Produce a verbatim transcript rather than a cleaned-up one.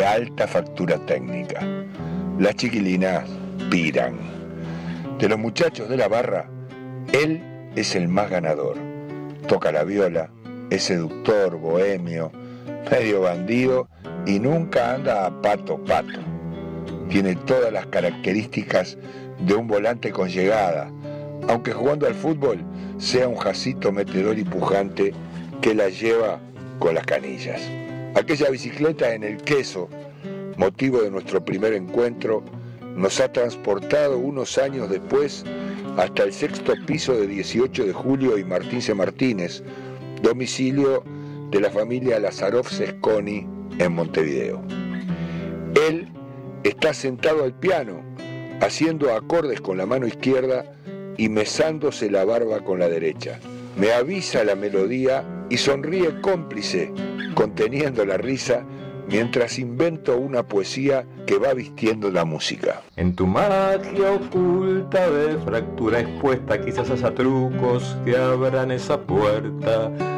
alta factura técnica. Las chiquilinas piran. De los muchachos de la barra, él es el más ganador. Toca la viola, es seductor, bohemio, medio bandido y nunca anda a pato pato. Tiene todas las características de un volante con llegada, aunque jugando al fútbol sea un jacito metedor y pujante que la lleva con las canillas. Aquella bicicleta en el queso, motivo de nuestro primer encuentro, nos ha transportado unos años después hasta el sexto piso de dieciocho de julio y Martín C. Martínez, domicilio de la familia Lazarov Sesconi en Montevideo. Él está sentado al piano, haciendo acordes con la mano izquierda y mesándose la barba con la derecha. Me avisa la melodía y sonríe cómplice, conteniendo la risa, mientras invento una poesía que va vistiendo la música. En tu magia oculta de fractura expuesta, quizás haya trucos que abran esa puerta.